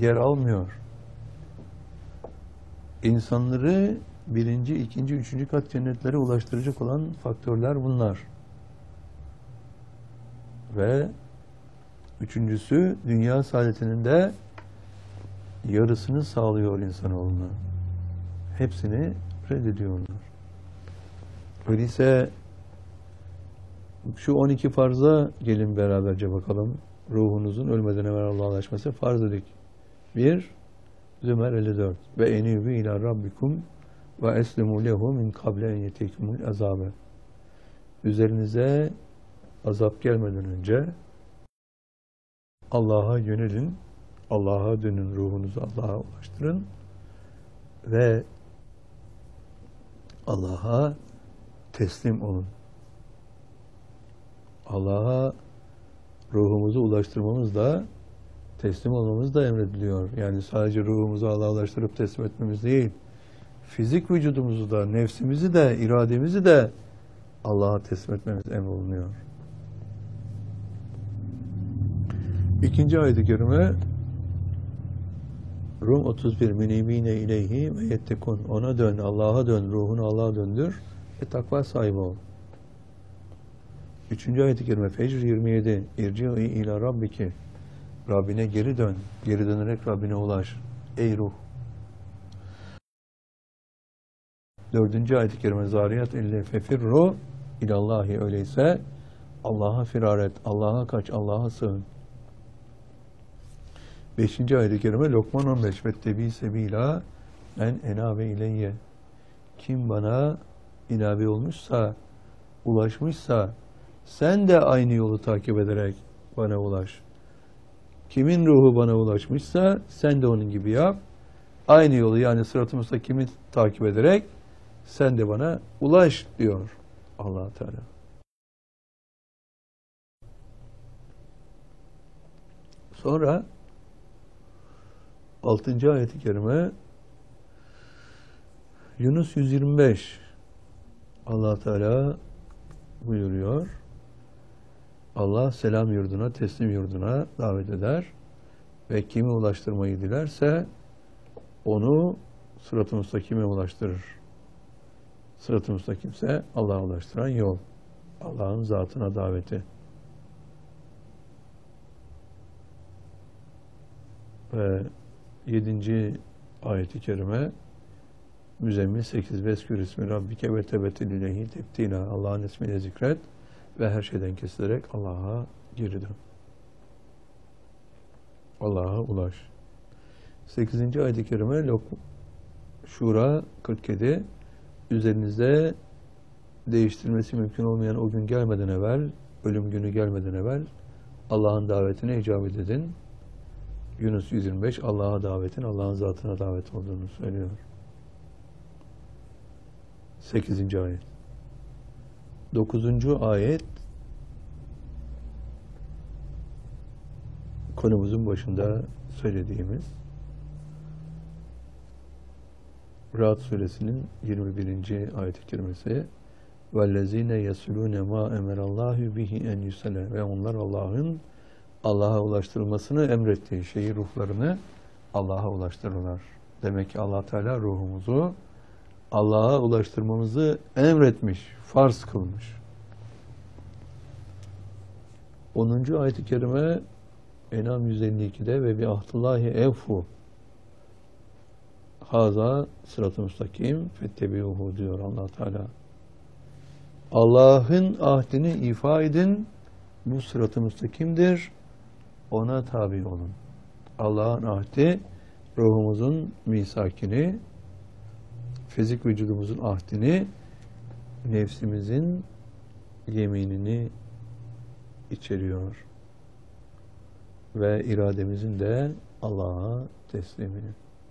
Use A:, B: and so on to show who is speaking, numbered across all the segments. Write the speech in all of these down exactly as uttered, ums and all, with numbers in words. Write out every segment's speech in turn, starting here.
A: yer almıyor. İnsanları birinci, ikinci, üçüncü kat cennetlere ulaştıracak olan faktörler bunlar. Ve üçüncüsü, dünya saadetinin de yarısını sağlıyor insanoğluna. Hepsini reddediyorlar. Öyleyse şu on iki farza gelin beraberce bakalım. Ruhunuzun ölmeden evvel Allah'a ulaşması farz dedik. Bir, Zümer elli dört. Ve enîbû ilâ rabbikum ve eslimû lehu min kable en yetekumul azâbe. Üzerinize azap gelmeden önce Allah'a yönelin, Allah'a dönün, ruhunuzu Allah'a ulaştırın ve Allah'a teslim olun. Allah'a ruhumuzu ulaştırmamız da, teslim olmamız da emrediliyor. Yani sadece ruhumuzu Allah'a ulaştırıp teslim etmemiz değil, fizik vücudumuzu da, nefsimizi de, irademizi de Allah'a teslim etmemiz emrolunuyor. İkinci ayet-i kerime Rum otuz bir Münibine ileyhi ve yettekun. Ona dön, Allah'a dön, ruhunu Allah'a döndür ve takva sahibi ol. Üçüncü ayet-i kerime Fecr yirmi yedi. İrci'i ila rabbiki. Rabbine geri dön. Geri dönerek Rabbine ulaş. Ey ruh. Dördüncü ayet-i kerime Zariyat elli. Fefirru ilallahi. Öyleyse Allah'a firar et. Allah'a kaç. Allah'a sığın. Beşinci ayet-i kerime Lokman on beş. Vettebi sebila en enabe ileyye. Kim bana inabe olmuşsa, ulaşmışsa, sen de aynı yolu takip ederek bana ulaş. Kimin ruhu bana ulaşmışsa sen de onun gibi yap. Aynı yolu, yani sırat-ı müstakimi takip ederek sen de bana ulaş diyor Allah Teala. Sonra altıncı ayet-i kerime Yunus yüz yirmi beş. Allah Teala buyuruyor. Allah selam yurduna, teslim yurduna davet eder ve kimi ulaştırmayı dilerse onu sırat-ı müstakime ulaştırır. Sırat-ı müstakimse Allah'a ulaştıran yol. Allah'ın zatına daveti. Ve yedinci ayet-i kerime Müzemmil sekiz. Veskür ismi Rabbike ve tebetil ileyhi tebtila. Allah'ın ismiyle zikret ve her şeyden kesilerek Allah'a geri dön. Allah'a ulaş. sekizinci ayet-i kerime Şura kırk yedi. Üzerinizde değiştirmesi mümkün olmayan o gün gelmeden evvel, ölüm günü gelmeden evvel Allah'ın davetine icabet edin. Yunus yüz yirmi beş Allah'a davetin, Allah'ın zatına davet olduğunu söylüyor. sekizinci ayet. dokuzuncu ayet konumuzun başında söylediğimiz Ra'd suresinin yirmi birinci ayet-i kerimesi وَالَّذ۪ينَ يَسُلُونَ مَا اَمَرَ اللّٰهُ بِهِ اَنْ يُسَلَى ve onlar Allah'ın Allah'a ulaştırılmasını emrettiği şeyi, ruhlarını Allah'a ulaştırırlar. Demek ki Allah Teala ruhumuzu Allah'a ulaştırmamızı emretmiş, farz kılmış. onuncu ayet-i kerime En'am yüz elli iki'de ve bi ahdillahi evfu haza sırat-ı müstakim fettebi'uhu diyor Allah Teala. Allah'ın ahdini ifa edin. Bu sırat-ı müstakimdir. Ona tabi olun. Allah'ın ahdi ruhumuzun misakini, fizik vücudumuzun ahdini, nefsimizin yeminini içeriyor. Ve irademizin de Allah'a teslimini.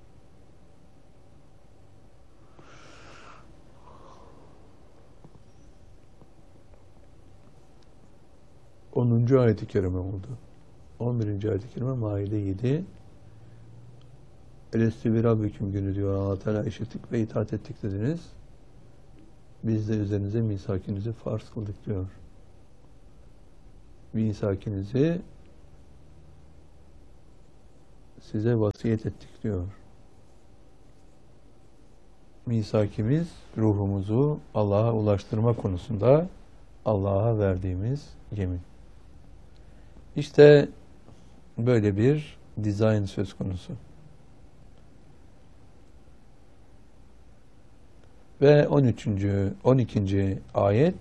A: onuncu ayet-i kerime oldu. on birinci ayet-i kerime Maide yedi. Elestü bir Rabbiküm günü diyor Allah Teala, işittik ve itaat ettik dediniz. Biz de üzerinize misakinizi farz kıldık diyor. Misakinizi size vasiyet ettik diyor. Misakimiz ruhumuzu Allah'a ulaştırma konusunda Allah'a verdiğimiz yemin. İşte böyle bir dizayn söz konusu. Ve on üçüncü on ikinci ayet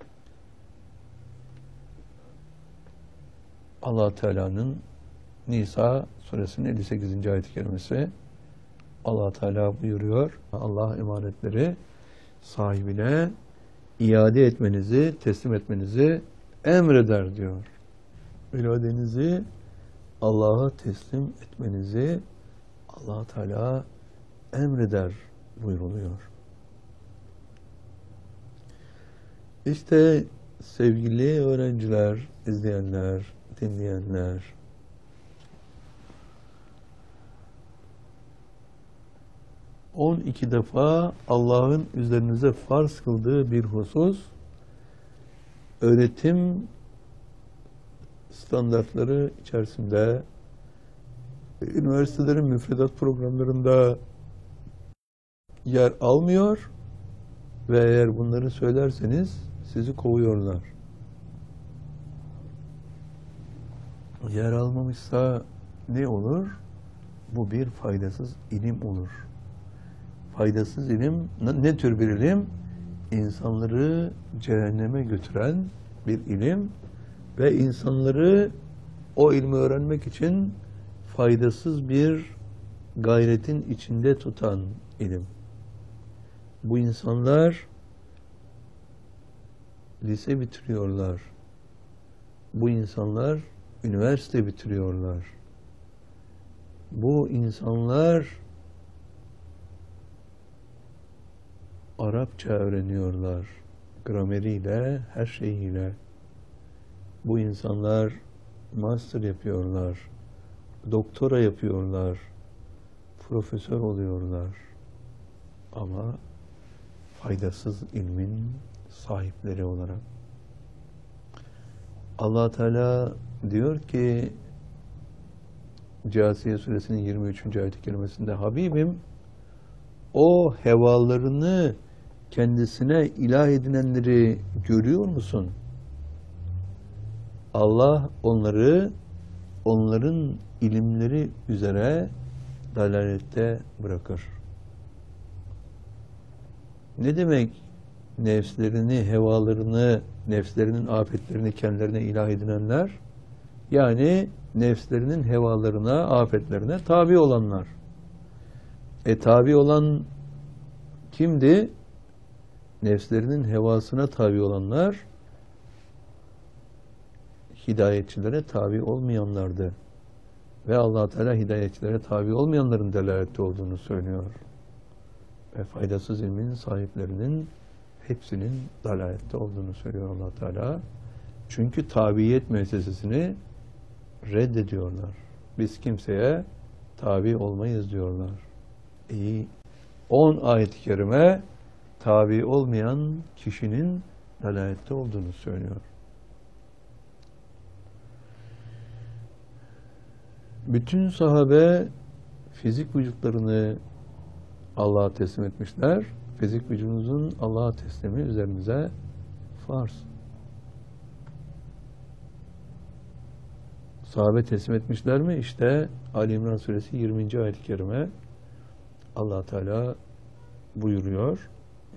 A: Allah Teala'nın Nisa suresinin elli sekizinci ayet-i kerimesi. Allah Teala buyuruyor, Allah emanetleri sahibine iade etmenizi, teslim etmenizi emreder diyor. İradenizi Allah'a teslim etmenizi Allah Teala emreder buyuruluyor. İşte sevgili öğrenciler, izleyenler, dinleyenler, on iki defa Allah'ın üzerinize farz kıldığı bir husus, öğretim standartları içerisinde, üniversitelerin müfredat programlarında yer almıyor ve eğer bunları söylerseniz sizi kovuyorlar. Yer almamışsa ne olur? Bu bir faydasız ilim olur. Faydasız ilim, ne tür bir ilim? İnsanları cehenneme götüren bir ilim ve insanları o ilmi öğrenmek için faydasız bir gayretin içinde tutan ilim. Bu insanlar lise bitiriyorlar. Bu insanlar üniversite bitiriyorlar. Bu insanlar Arapça öğreniyorlar. Grameriyle, her şeyiyle. Bu insanlar master yapıyorlar. Doktora yapıyorlar. Profesör oluyorlar. Ama faydasız ilmin sahipleri olarak. Allah Teala diyor ki Câsiye suresinin yirmi üçüncü ayet-i kerimesinde, Habibim o hevalarını kendisine ilah edinenleri görüyor musun? Allah onları onların ilimleri üzere dalalette bırakır. Ne demek nefslerini, hevalarını, nefslerinin afetlerini kendilerine ilah edinenler? Yani nefslerinin hevalarına, afetlerine tabi olanlar. E tabi olan kimdi? Nefslerinin hevasına tabi olanlar, hidayetçilere tabi olmayanlardı. Ve Allah Teala hidayetçilere tabi olmayanların delalette olduğunu söylüyor. Ve faydasız ilmin sahiplerinin hepsinin dalalette olduğunu söylüyor Allah Teala. Çünkü tabiyet müessesesini reddediyorlar. Biz kimseye tabi olmayız diyorlar. İyi. on ayet-i kerime tabi olmayan kişinin dalalette olduğunu söylüyor. Bütün sahabe fizik vücutlarını Allah'a teslim etmişler. Fizik vücudunuzun Allah'a teslimi üzerinize farz. Sahabe teslim etmişler mi? İşte Ali İmran suresi yirminci ayet-i kerime Allah Teala buyuruyor.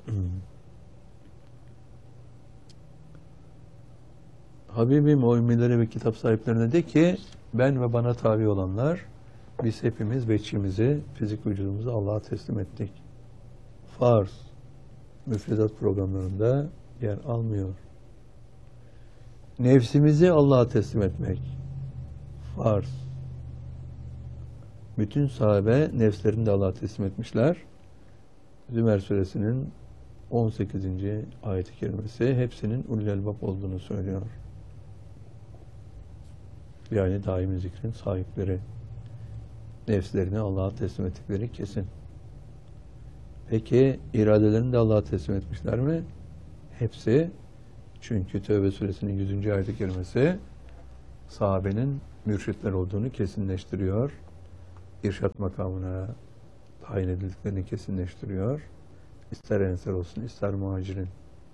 A: Habibim o ümmilere ve kitap sahiplerine de ki ben ve bana tabi olanlar biz hepimiz veçimizi, fizik vücudumuzu Allah'a teslim ettik. Farz müfredat programlarında yer almıyor. Nefsimizi Allah'a teslim etmek farz. Bütün sahabe nefslerini de Allah'a teslim etmişler. Zümer suresinin on sekizinci ayet-i kerimesi hepsinin ulul elbab olduğunu söylüyor. Yani daimi zikrin sahipleri, nefslerini Allah'a teslim ettikleri kesin. Peki iradelerini de Allah'a teslim etmişler mi? Hepsi. Çünkü Tevbe suresinin yüzüncü ayet-i kerimesi sahabenin mürşitler olduğunu kesinleştiriyor. irşat makamına tayin edildiklerini kesinleştiriyor. İster ensar olsun, ister muhacirin.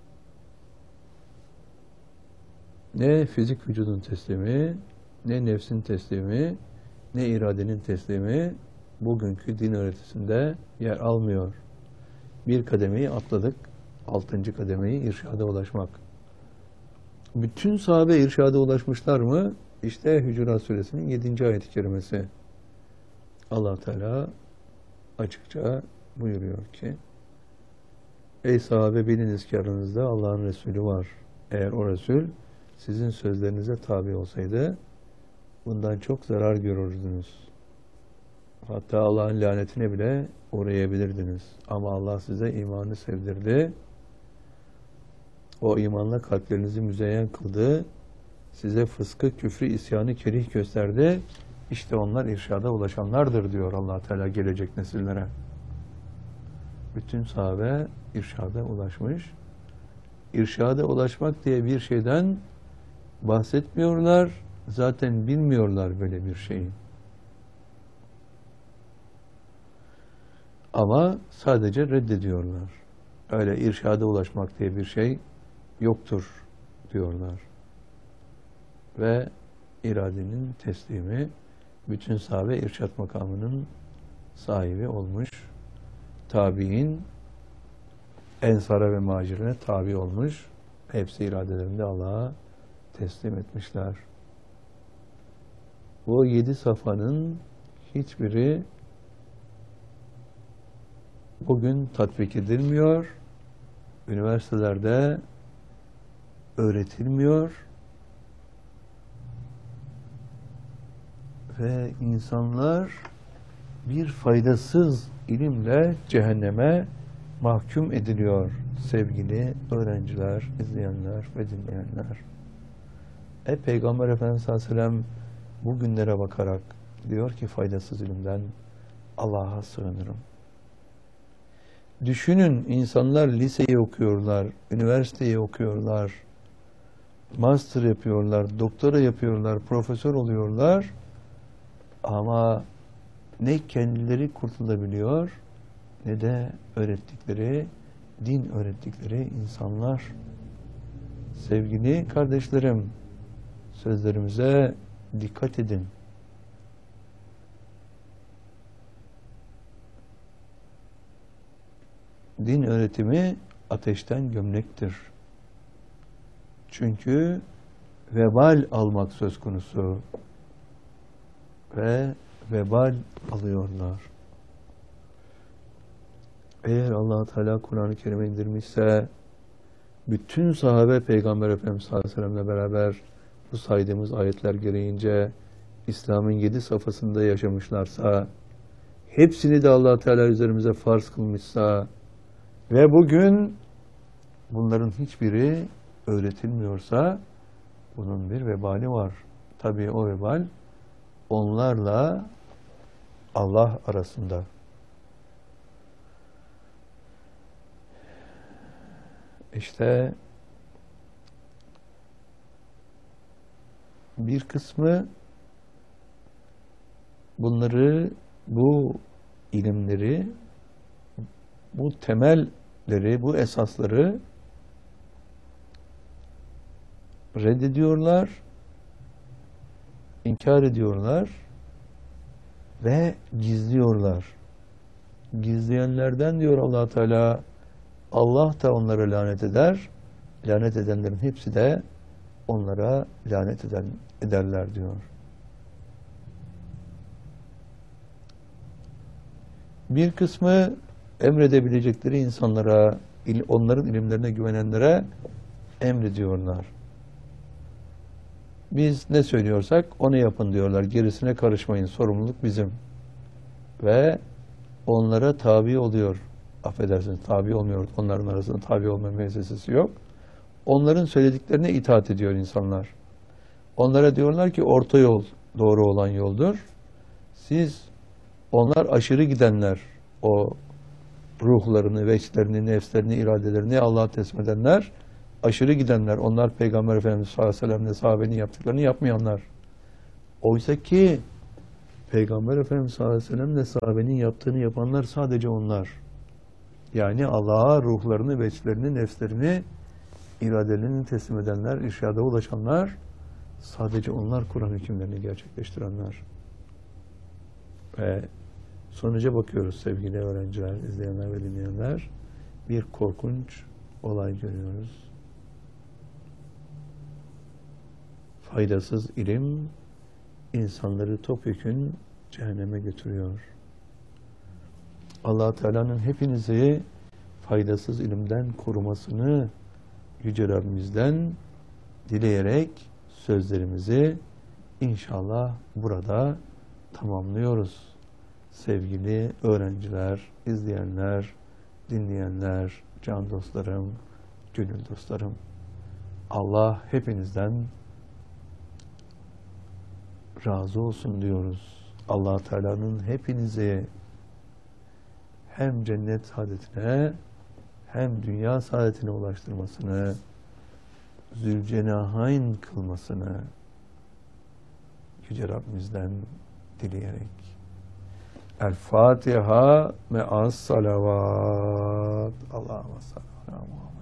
A: Ne fizik vücudun teslimi, ne nefsin teslimi, ne iradenin teslimi bugünkü din öğretisinde yer almıyor. Bir kademeyi atladık, altıncı kademeyi irşada ulaşmak. Bütün sahabe irşada ulaşmışlar mı? İşte Hücurat Suresinin yedinci ayet-i kerimesi. Allah Teala açıkça buyuruyor ki: Ey sahabe, biliniz ki aranızda Allah'ın Resulü var. Eğer o Resul sizin sözlerinize tabi olsaydı bundan çok zarar görürdünüz. Hatta Allah'ın lanetine bile uğrayabilirdiniz. Ama Allah size imanı sevdirdi. O imanla kalplerinizi müzeyyen kıldı. Size fıskı, küfrü, isyanı kerih gösterdi. İşte onlar irşada ulaşanlardır diyor Allah Teala gelecek nesillere. Bütün sahabe irşada ulaşmış. İrşada ulaşmak diye bir şeyden bahsetmiyorlar. Zaten bilmiyorlar böyle bir şeyi. Ama sadece reddediyorlar. Öyle irşada ulaşmak diye bir şey yoktur diyorlar. Ve iradenin teslimi, bütün sahabe irşat makamının sahibi olmuş. Tabi'in ensara ve muhacirine tabi olmuş. Hepsi iradelerinde Allah'a teslim etmişler. Bu yedi safhanın hiçbiri bugün tatbik edilmiyor. Üniversitelerde öğretilmiyor. Ve insanlar bir faydasız ilimle cehenneme mahkum ediliyor sevgili öğrenciler, izleyenler ve dinleyenler. E Peygamber Efendimiz sallallahu aleyhi ve sellem bu günlere bakarak diyor ki faydasız ilimden Allah'a sığınırım. Düşünün, insanlar liseyi okuyorlar, üniversiteyi okuyorlar, master yapıyorlar, doktora yapıyorlar, profesör oluyorlar ama ne kendileri kurtulabiliyor ne de öğrettikleri, din öğrettikleri insanlar. Sevgili kardeşlerim, sözlerimize dikkat edin. Din öğretimi ateşten gömlektir. Çünkü vebal almak söz konusu ve vebal alıyorlar. Eğer Allah Teala Kur'an-ı Kerim'e indirmişse bütün sahabe Peygamber Efendimiz sallallahu aleyhi ve sellem'le beraber bu saydığımız ayetler gereğince İslam'ın yedi safhasında yaşamışlarsa, hepsini de Allah Teala üzerimize farz kılmışsa ve bugün bunların hiçbiri öğretilmiyorsa bunun bir vebali var. Tabii o vebal onlarla Allah arasında. İşte bir kısmı bunları, bu ilimleri, bu temelleri, bu esasları reddediyorlar, inkar ediyorlar ve gizliyorlar. Gizleyenlerden diyor Allah Teala, Allah da onlara lanet eder, lanet edenlerin hepsi de onlara lanet eden, ederler diyor. Bir kısmı emredebilecekleri insanlara, onların ilimlerine güvenenlere emrediyorlar. Biz ne söylüyorsak onu yapın diyorlar. Gerisine karışmayın, sorumluluk bizim. Ve onlara tabi oluyor. Affedersiniz, tabi olmuyor. Onların arasında tabi olma mevzesi yok. Onların söylediklerine itaat ediyor insanlar. Onlara diyorlar ki orta yol doğru olan yoldur. Siz, onlar aşırı gidenler, o ruhlarını, veçlerini, nefslerini, iradelerini Allah'a teslim edenler, aşırı gidenler, onlar Peygamber Efendimiz sallallahu aleyhi ve sellem'le sahabenin yaptıklarını yapmayanlar. Oysa ki Peygamber Efendimiz sallallahu aleyhi ve sellemle sahabenin yaptığını yapanlar sadece onlar. Yani Allah'a ruhlarını, veçlerini, nefslerini, iradelerini teslim edenler, irşada ulaşanlar, sadece onlar Kur'an hükümlerini gerçekleştirenler. Ve sonuca bakıyoruz sevgili öğrenciler, izleyenler ve dinleyenler. Bir korkunç olay görüyoruz. Faydasız ilim insanları topyekün cehenneme götürüyor. Allah Teala'nın hepinizi faydasız ilimden korumasını Yüce Rabbimizden dileyerek sözlerimizi inşallah burada tamamlıyoruz. Sevgili öğrenciler, izleyenler, dinleyenler, can dostlarım, gönül dostlarım. Allah hepinizden razı olsun diyoruz. Allah Teala'nın hepinizi hem cennet saadetine hem dünya saadetine ulaştırmasını, Zülcenahayn kılmasını Yüce Rabbimizden dileyerek. El Fatiha me'as salavat. Allahümme salli ala Muhammed.